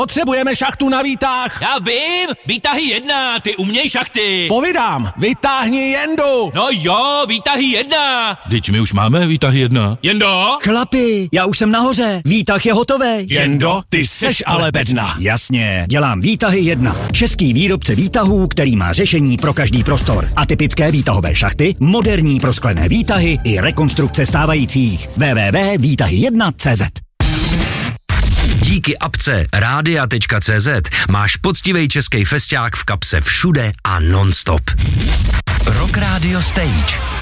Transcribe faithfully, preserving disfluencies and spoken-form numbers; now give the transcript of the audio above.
Potřebujeme šachtu na výtah. Já vím, výtahy jedna, ty uměj šachty. Povídám, vytáhni Jendu. No jo, výtahy jedna. Teď my už máme výtahy jedna. Jendo? Chlapi, já už jsem nahoře, výtah je hotový. Jendo, ty seš ale bedna. Jasně, dělám výtahy jedna. Český výrobce výtahů, který má řešení pro každý prostor. Atypické výtahové šachty, moderní prosklené výtahy i rekonstrukce stávajících. w w w tečka výtahy jedna tečka cé zet. Díky apce rádia tečka cé zet máš poctivý český festiák v kapse všude a non-stop. Rock Radio Stage.